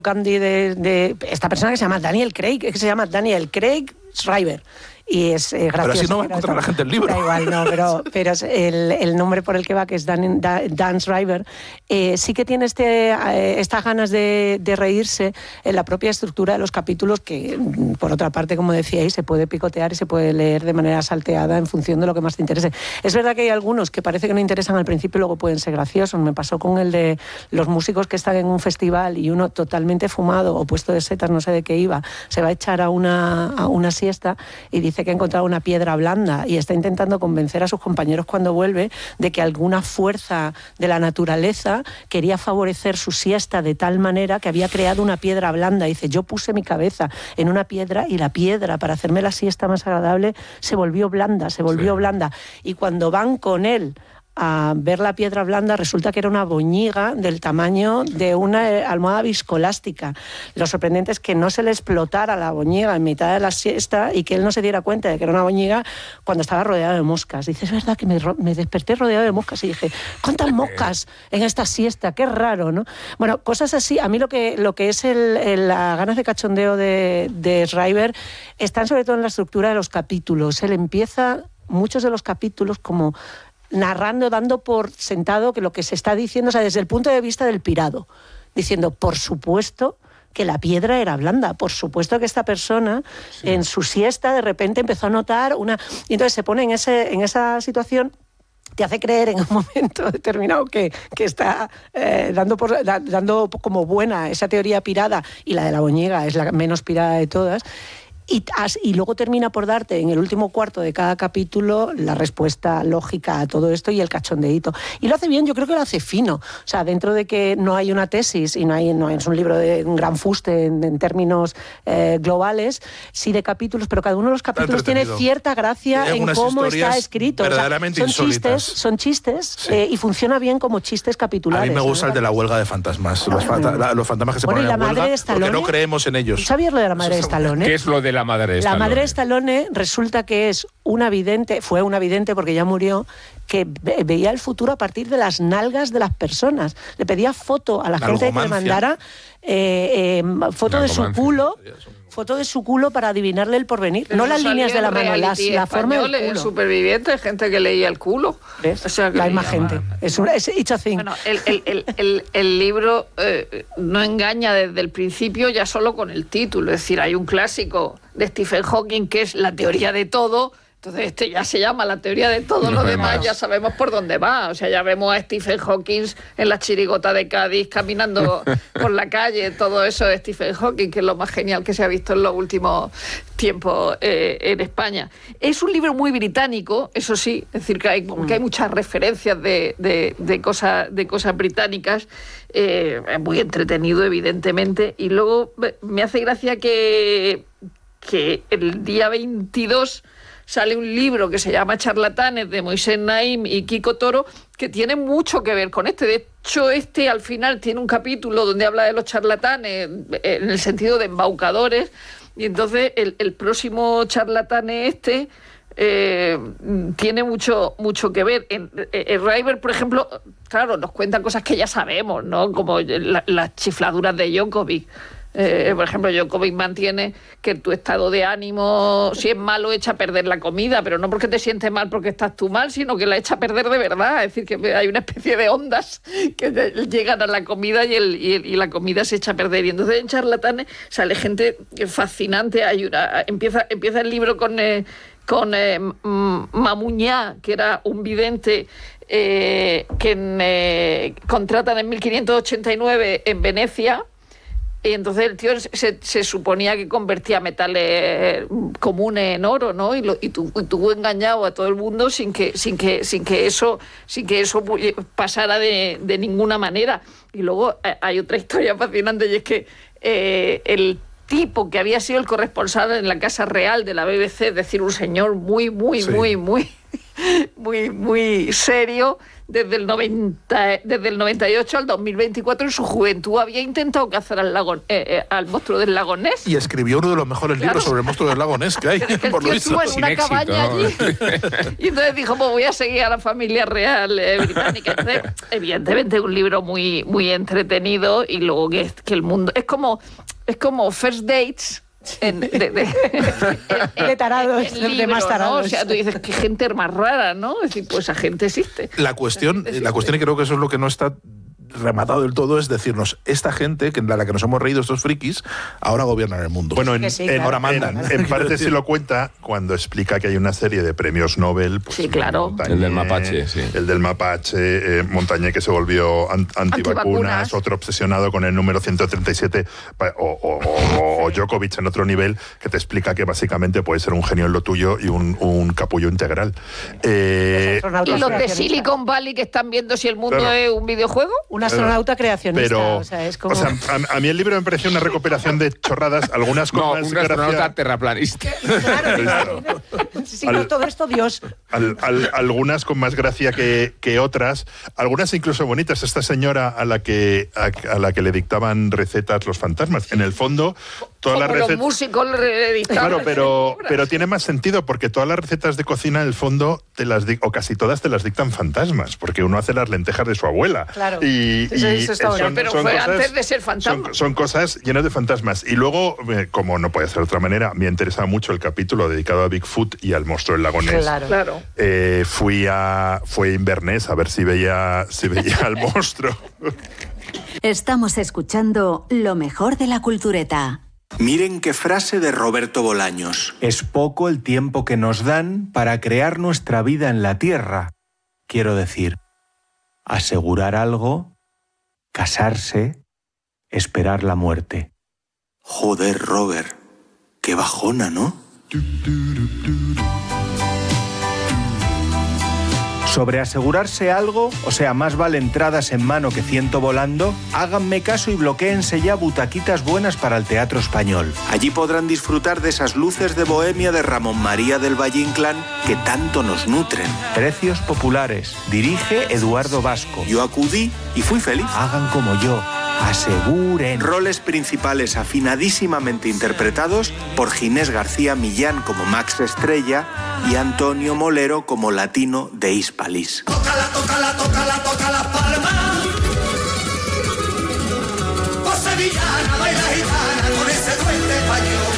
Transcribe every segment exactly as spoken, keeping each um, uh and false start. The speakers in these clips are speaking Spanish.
Candy de, de esta persona que se llama Daniel Craig, que se llama Daniel Craig Shriver. Y es eh, gracioso. Pero así no va a encontrar la gente el libro. Da igual, no, pero, pero el, el nombre por el que va, que es Dan, Dan, Dan Shriver, eh, sí que tiene este, eh, estas ganas de, de reírse en la propia estructura de los capítulos, que por otra parte, como decíais, se puede picotear y se puede leer de manera salteada en función de lo que más te interese. Es verdad que hay algunos que parece que no interesan al principio y luego pueden ser graciosos. Me pasó con el de los músicos que están en un festival y uno totalmente fumado o puesto de setas, no sé de qué iba, se va a echar a una, a una siesta y dice que ha encontrado una piedra blanda y está intentando convencer a sus compañeros cuando vuelve de que alguna fuerza de la naturaleza quería favorecer su siesta de tal manera que había creado una piedra blanda. Dice, yo puse mi cabeza en una piedra y la piedra, para hacerme la siesta más agradable, se volvió blanda, se volvió sí. blanda. Y cuando van con él a ver la piedra blanda, resulta que era una boñiga del tamaño de una almohada viscolástica. Lo sorprendente es que no se le explotara la boñiga en mitad de la siesta y que él no se diera cuenta de que era una boñiga cuando estaba rodeado de moscas. Dice, es verdad que me, me desperté rodeado de moscas y dije, ¿cuántas moscas en esta siesta? Qué raro, ¿no? Bueno, cosas así. A mí lo que, lo que es el, el, las ganas de cachondeo de, de Shriver están sobre todo en la estructura de los capítulos. Él empieza muchos de los capítulos como narrando, dando por sentado que lo que se está diciendo, o sea, desde el punto de vista del pirado, diciendo, por supuesto que la piedra era blanda, por supuesto que esta persona sí. en su siesta de repente empezó a notar una... Y entonces se pone en, ese, en esa situación, te hace creer en un momento determinado que, que está eh, dando, por, da, dando como buena esa teoría pirada, y la de la boñiga es la menos pirada de todas. Y, y luego termina por darte en el último cuarto de cada capítulo la respuesta lógica a todo esto y el cachondeíto. Y lo hace bien, yo creo que lo hace fino. O sea, dentro de que no hay una tesis y no, hay, no es un libro de un gran fuste en, en términos eh, globales, sí de capítulos, pero cada uno de los capítulos tiene cierta gracia en cómo está escrito. Verdaderamente o sea, son insólitas. Chistes, son chistes sí. eh, y funciona bien como chistes capitulares. A mí me gusta ¿no? el de la huelga de fantasmas. Los, fanta la, los fantasmas que se bueno, ponen en huelga porque no creemos en ellos. ¿Sabías lo de la madre de Stallone? ¿Qué es lo de la madre de Stallone? La madre de Stallone resulta que es una vidente, fue una vidente porque ya murió, que ve, veía el futuro a partir de las nalgas de las personas. Le pedía foto a la, la gente que le mandara eh, eh, foto de su culo, foto de su culo para adivinarle el porvenir. Pero no las líneas de la mano, las, la forma del culo. El superviviente, gente que leía el culo. ¿Ves? O sea, que hay más gente. Es, una, es it's a thing. Bueno, el, el, el, el, el libro eh, no engaña desde el principio ya solo con el título. Es decir, hay un clásico de Stephen Hawking que es La teoría de todo. Entonces este ya se llama La teoría de todo, lo demás ya sabemos por dónde va. O sea, ya vemos a Stephen Hawking en la chirigota de Cádiz caminando por la calle, todo eso de Stephen Hawking, que es lo más genial que se ha visto en los últimos tiempos eh, en España. Es un libro muy británico, eso sí, es decir, que hay, que hay muchas referencias de, de, de, cosas, de cosas británicas, eh, es muy entretenido, evidentemente, y luego me hace gracia que, que el día veintidós sale un libro que se llama Charlatanes, de Moisés Naim y Kiko Toro, que tiene mucho que ver con este. De hecho, este al final tiene un capítulo donde habla de los charlatanes en el sentido de embaucadores, y entonces el, el próximo charlatane este eh, tiene mucho, mucho que ver. En, en Shriver, por ejemplo, claro, nos cuenta cosas que ya sabemos, ¿no? Como la, las chifladuras de Djokovic. Eh, por ejemplo, Djokovic mantiene que tu estado de ánimo, si es malo, echa a perder la comida, pero no porque te sientes mal porque estás tú mal, sino que la echa a perder de verdad. Es decir, que hay una especie de ondas que llegan a la comida y, el, y, el, y la comida se echa a perder. Y entonces en Charlatanes sale gente fascinante. Hay una, empieza, empieza el libro con, eh, con eh, Mamuñá, que era un vidente eh, que eh, contratan en mil quinientos ochenta y nueve en Venecia. Y entonces el tío se, se suponía que convertía metales comunes en oro, ¿no? Y, lo, y, tu, y tuvo engañado a todo el mundo sin que, sin que, sin que eso, sin que eso pasara de, de ninguna manera. Y luego hay otra historia fascinante, y es que eh, el tipo que había sido el corresponsal en la Casa Real de la B B C, es decir, un señor muy, muy, sí. muy, muy... muy, muy serio. Desde el, noventa, desde el noventa y ocho al dos mil veinticuatro, en su juventud había intentado cazar al, lago, eh, eh, al monstruo del lago Ness. Y escribió uno de los mejores Claro. libros sobre el monstruo del lago Ness que hay, Pero es que el por lo tío visto. estuvo en Sin una éxito. cabaña allí. Y entonces dijo, pues voy a seguir a la familia real eh, británica. Entonces, evidentemente, un libro muy, muy entretenido, y luego que, que el mundo... Es como, es como First Dates... En, de, de, en, De tarados, en de libro, más tarados. ¿no? O sea, tú dices, qué gente más rara, ¿no? Es decir, pues esa gente existe. La cuestión, la cuestión, y creo que eso es lo que no está rematado del todo, es decirnos, esta gente, que en la que nos hemos reído, estos frikis, ahora gobiernan el mundo. Bueno, en, Que sí, en- claro. Ahora mandan. en- en Quiero parte decir. sí lo cuenta cuando explica que hay una serie de premios Nobel. Pues, Sí, claro. Montagnier, El del mapache, sí. El del mapache, eh, Montagnier, que se volvió an- antivacunas, Antivacunas. otro obsesionado con el número ciento treinta y siete, pa- o, o, o- o Djokovic en otro nivel, que te explica que básicamente puedes ser un genio en lo tuyo y un, un capullo integral. Eh, Y los de creacionista. Silicon Valley que están viendo si el mundo Claro. es un videojuego. Un astronauta creacionista. Pero, o sea, es como... o sea, a, a mí el libro me pareció una recopilación de chorradas, algunas con No, más un astronauta gracia. terraplanista. Claro, sí, no, Al- todo esto, Dios. Al- al- algunas con más gracia que, que otras, algunas incluso bonitas. Esta señora a la que a, a la que le dictaban recetas los fantasmas. En el fondo, todas Como las los recetas. músicos le dictaban Claro, pero, obras. pero tiene más sentido porque todas las recetas de cocina, en el fondo, te las di- o casi todas te las dictan fantasmas, porque uno hace las lentejas de su abuela. Claro. Y, Eso- y eso está son- bueno. Pero son fue cosas- antes de ser fantasma. Son, son cosas llenas de fantasmas. Y luego, eh, como no puede ser de otra manera, me interesa mucho el capítulo dedicado a Bigfoot y al monstruo del lago Ness. Claro. Claro. Eh, fui a fui a Inverness a ver si veía si veía al monstruo. Estamos escuchando lo mejor de la cultureta. Miren qué frase de Roberto Bolaños. Es poco el tiempo que nos dan para crear nuestra vida en la Tierra. Quiero decir, asegurar algo, casarse, esperar la muerte. Joder, Robert. Qué bajona, ¿no? Sobre asegurarse algo, o sea, más vale entradas en mano que ciento volando, háganme caso y bloquéense ya butaquitas buenas para el Teatro Español. Allí podrán disfrutar de esas luces de bohemia de Ramón María del Valle Inclán que tanto nos nutren. Precios populares. Dirige Eduardo Vasco. Yo acudí y fui feliz. Hagan como yo. Aseguren. Roles principales afinadísimamente interpretados por Ginés García Millán como Max Estrella y Antonio Molero como Latino de Hispalis. Tócala, tócala, tócala, toca la palma. Oh, sevillana, baila gitana con ese duende español.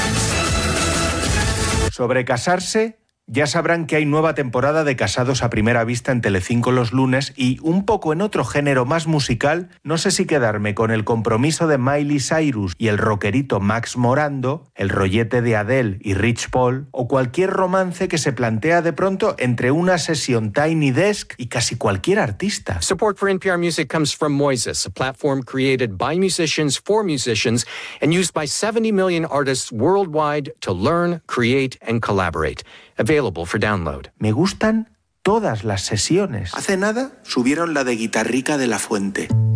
Sobre casarse, ya sabrán que hay nueva temporada de Casados a Primera Vista en Telecinco los lunes y, un poco en otro género más musical, no sé si quedarme con el compromiso de Miley Cyrus y el rockerito Max Morando, el rollete de Adele y Rich Paul, o cualquier romance que se plantea de pronto entre una sesión Tiny Desk y casi cualquier artista. Support for N P R Music comes from Moises, a platform created by musicians for musicians and used by seventy million artists worldwide to learn, create, and collaborate. Available for download. Me gustan todas las sesiones. Hace nada subieron la de Guitarrica de la Fuente.